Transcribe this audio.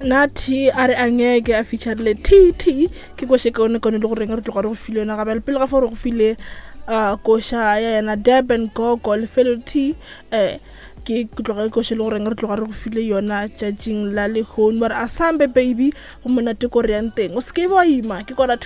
Nathi a re angeke a featurele TT ke ko shekone kone le go reng re tloga re go file yona ga ba le pele ga fa re go file kosha ya yana Durban Gogo le fellow T ke tloga go she le go reng re tloga re go file yona judging la le hone but asambe baby go monate ko re yang teng o ske ba ima ke kona